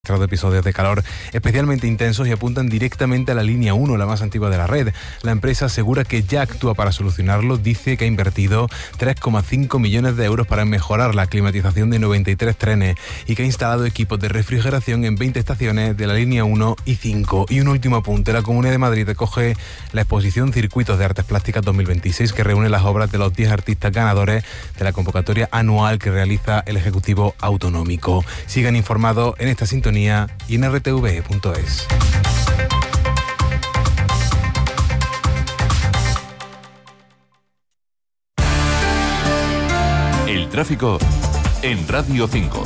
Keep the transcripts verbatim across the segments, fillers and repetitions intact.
episodios de calor especialmente intensos y apuntan directamente a la línea uno, la más antigua de la red. La empresa asegura que ya actúa para solucionarlo, dice que ha invertido tres coma cinco millones de euros para mejorar la climatización de noventa y tres trenes y que ha instalado equipos de refrigeración en veinte estaciones de la línea uno y cinco. Y un último apunte, la Comunidad de Madrid acoge la exposición Circuitos de Artes Plásticas dos mil veintiséis, que reúne las obras de los diez artistas ganadores de la convocatoria anual que realiza el Ejecutivo Autonómico. Sigan informados en esta sintonía y en r t v e punto es. El tráfico en Radio cinco.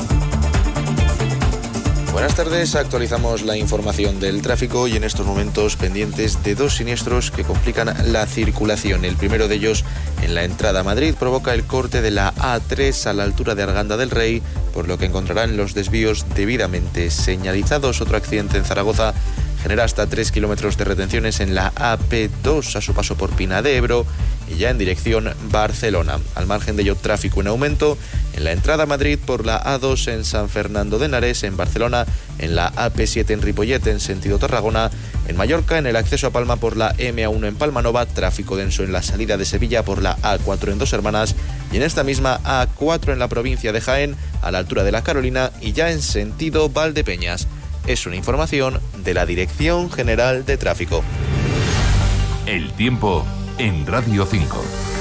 Buenas tardes, actualizamos la información del tráfico y en estos momentos pendientes de dos siniestros que complican la circulación. El primero de ellos en la entrada a Madrid provoca el corte de la A tres a la altura de Arganda del Rey, por lo que encontrarán los desvíos debidamente señalizados. Otro accidente en Zaragoza genera hasta tres kilómetros de retenciones en la A P dos a su paso por Pina de Ebro y ya en dirección Barcelona. Al margen de ello, tráfico en aumento en la entrada a Madrid por la A dos en San Fernando de Henares, en Barcelona, en la A P siete en Ripollet en sentido Tarragona, en Mallorca, en el acceso a Palma por la M A uno en Palmanova, tráfico denso en la salida de Sevilla por la A cuatro en Dos Hermanas y en esta misma A cuatro en la provincia de Jaén, a la altura de la Carolina y ya en sentido Valdepeñas. Es una información de la Dirección General de Tráfico. El tiempo en Radio cinco.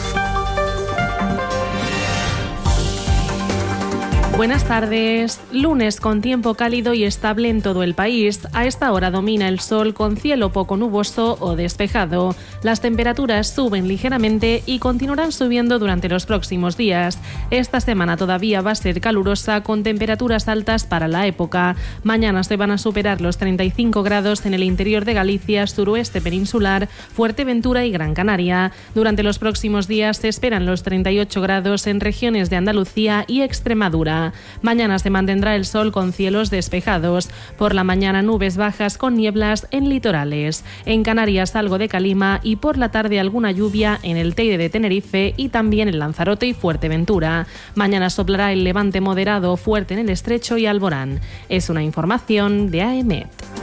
Buenas tardes. Lunes con tiempo cálido y estable en todo el país. A esta hora domina el sol con cielo poco nuboso o despejado. Las temperaturas suben ligeramente y continuarán subiendo durante los próximos días. Esta semana todavía va a ser calurosa con temperaturas altas para la época. Mañana se van a superar los treinta y cinco grados en el interior de Galicia, suroeste peninsular, Fuerteventura y Gran Canaria. Durante los próximos días se esperan los treinta y ocho grados en regiones de Andalucía y Extremadura. Mañana se mantendrá el sol con cielos despejados. Por la mañana nubes bajas con nieblas en litorales. En Canarias algo de calima y por la tarde alguna lluvia en el Teide de Tenerife y también en Lanzarote y Fuerteventura. Mañana soplará el levante moderado fuerte en el Estrecho y Alborán. Es una información de A E M E T.